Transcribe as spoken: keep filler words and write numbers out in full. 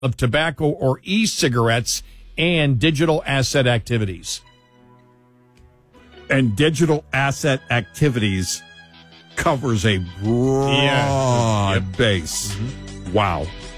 of tobacco or e-cigarettes and digital asset activities. And digital asset activities covers a broad Yeah. Yep. base. Mm-hmm. Wow.